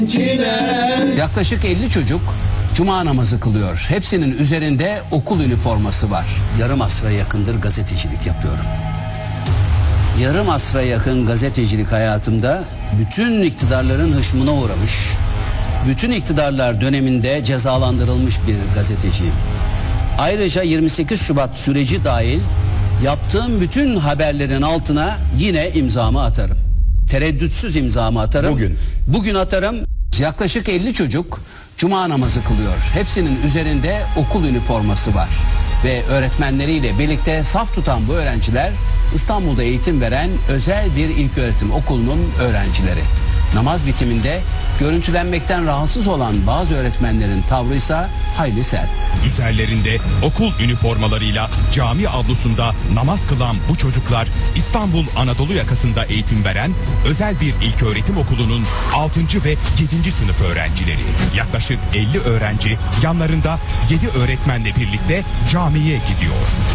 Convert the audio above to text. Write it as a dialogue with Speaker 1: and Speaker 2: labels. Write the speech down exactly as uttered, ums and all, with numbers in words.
Speaker 1: Yaklaşık elli çocuk cuma namazı kılıyor. Hepsinin üzerinde okul üniforması var. Yarım asra yakındır gazetecilik yapıyorum. Yarım asra yakın gazetecilik hayatımda bütün iktidarların hışmına uğramış, bütün iktidarlar döneminde cezalandırılmış bir gazeteciyim. Ayrıca yirmi sekiz Şubat süreci dahil yaptığım bütün haberlerin altına yine imzamı atarım. Tereddütsüz imzamı atarım.
Speaker 2: Bugün.
Speaker 1: Bugün atarım. Yaklaşık elli çocuk cuma namazı kılıyor. Hepsinin üzerinde okul üniforması var. Ve öğretmenleriyle birlikte saf tutan bu öğrenciler İstanbul'da eğitim veren özel bir ilköğretim okulunun öğrencileri. Namaz bitiminde görüntülenmekten rahatsız olan bazı öğretmenlerin tavrı ise hayli sert.
Speaker 3: Üzerlerinde okul üniformalarıyla cami avlusunda namaz kılan bu çocuklar İstanbul Anadolu yakasında eğitim veren özel bir ilköğretim okulunun altıncı ve yedinci sınıf öğrencileri. Yaklaşık elli öğrenci yanlarında yedi öğretmenle birlikte camiye gidiyor.